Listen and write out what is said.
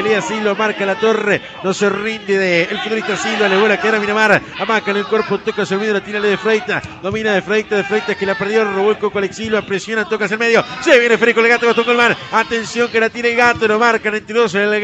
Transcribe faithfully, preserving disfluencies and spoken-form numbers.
pelea Silva, marca la torre, no se rinde de el futbolista Silva, le vuela a quedar a Miramar, amaca en el cuerpo, toca hacia el medio, la tira de Freitas, domina de Freitas, de Freitas que la perdió, robó el coco Alex Silva, presiona, toca hacia el medio, se viene Federico el gato, Gastón Colmán, atención que la tira el gato, lo marcan entre dos en el